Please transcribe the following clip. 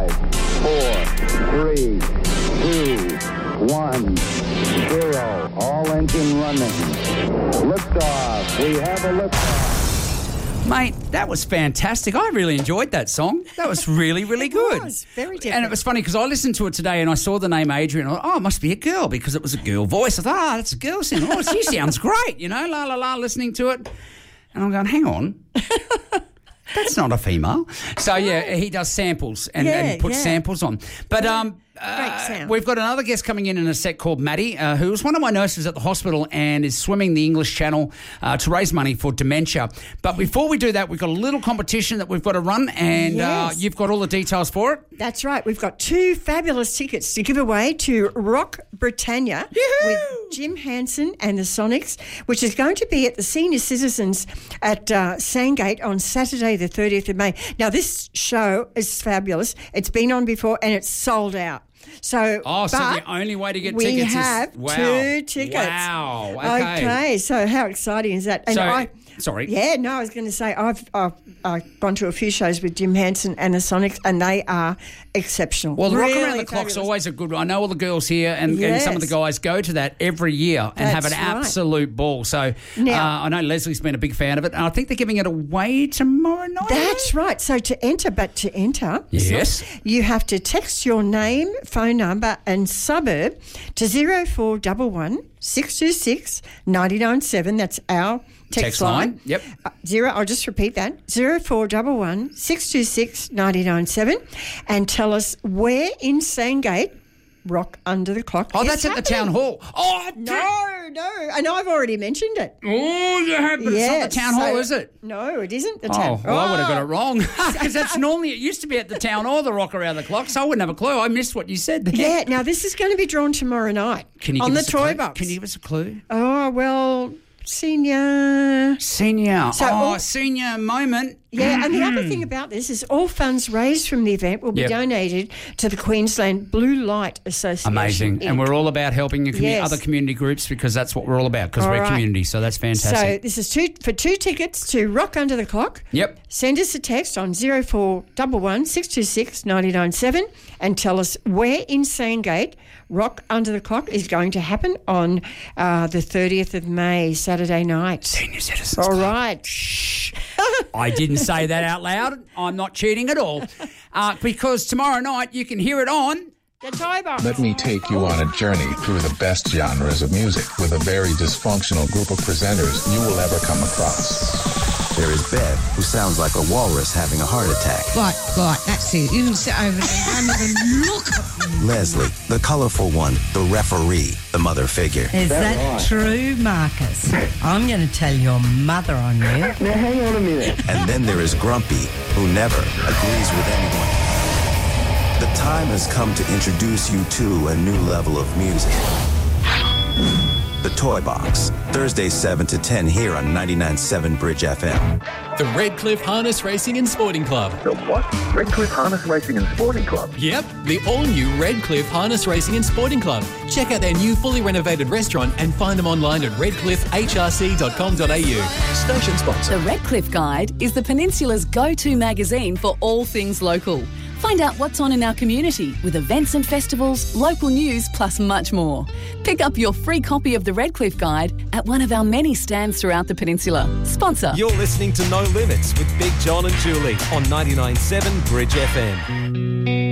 5, 4, 3, 2, 1, 0. All engine running. Liftoff. We have a liftoff. Mate, that was fantastic. I really enjoyed that song. That was really, really good. It was very different. And it was funny because I listened to it today and I saw the name Adrian. I thought, oh, it must be a girl because it was a girl voice. I thought, that's a girl singing. Oh, she sounds great, la, la, la, listening to it. And I'm going, hang on. That's not a female. So, yeah, he does samples and puts samples on. But we've got another guest coming in a sec called Maddie, who was one of my nurses at the hospital and is swimming the English Channel to raise money for dementia. But before we do that, we've got a little competition that we've got to run, and you've got all the details for it. That's right. We've got 2 fabulous tickets to give away to Rock Britannia with Jim Hansen and the Sonics, which is going to be at the Senior Citizens at Sandgate on Saturday the 30th of May. Now, this show is fabulous. It's been on before and it's sold out. So, so the only way to get tickets we have 2 tickets. Wow. Okay. So how exciting is that? And sorry. Yeah, no, I was going to say I've gone to a few shows with Jim Hansen and the Sonics, and they are exceptional. Well, the really Rock Around the Clock's always a good one. I know all the girls here and some of the guys go to that every year and have an absolute ball. So I know Leslie's been a big fan of it, and I think they're giving it away tomorrow night. That's right. So to enter, yes, you have to text your name, phone number and suburb to 0411 626 997. That's our text line. Yep. I'll just repeat that. 0411 626 997 and tell us where in Sandgate Rock Under the Clock Oh, is that's happening. at the town hall. Oh, no. And I've already mentioned it. Oh, you have, but it's not the town hall, is it? No, it isn't the town hall. Well, I would have got it wrong. Because that's normally, it used to be at the town hall, the Rock Around the Clock, so I wouldn't have a clue. I missed what you said there. Yeah, now this is going to be drawn tomorrow night on the toy box. Can you give us a clue? Oh, well, senior. So senior moment. Yeah, and the other thing about this is all funds raised from the event will be donated to the Queensland Blue Light Association. Amazing. Inc. And we're all about helping other community groups because that's what we're all about, because we're community, so that's fantastic. So this is 2 tickets to Rock Under the Clock. Yep. Send us a text on 0411 626 997 and tell us where in Sandgate Rock Under the Clock is going to happen on the 30th of May, Saturday night. Senior Citizens All Club. right. Shh. I didn't say that out loud. I'm not cheating at all. Because tomorrow night you can hear it on the Toy Box. Let me take you on a journey through the best genres of music with a very dysfunctional group of presenters you will ever come across. There is Bev, who sounds like a walrus having a heart attack. Right, that's it. You can sit over there. Don't even look at me. Leslie, the colourful one, the referee, the mother figure. Is that true, Marcus? I'm going to tell your mother on you. Now, hang on a minute. And then there is Grumpy, who never agrees with anyone. The time has come to introduce you to a new level of music. The Toy Box, Thursday 7 to 10 here on 99.7 Bridge FM. The Redcliffe Harness Racing and Sporting Club. The what? Redcliffe Harness Racing and Sporting Club. Yep, the all-new Redcliffe Harness Racing and Sporting Club. Check out their new fully renovated restaurant and find them online at redcliffehrc.com.au. Station sponsor. The Redcliffe Guide is the Peninsula's go-to magazine for all things local. Find out what's on in our community with events and festivals, local news, plus much more. Pick up your free copy of the Redcliffe Guide at one of our many stands throughout the peninsula. Sponsor. You're listening to No Limits with Big John and Julie on 99.7 Bridge FM.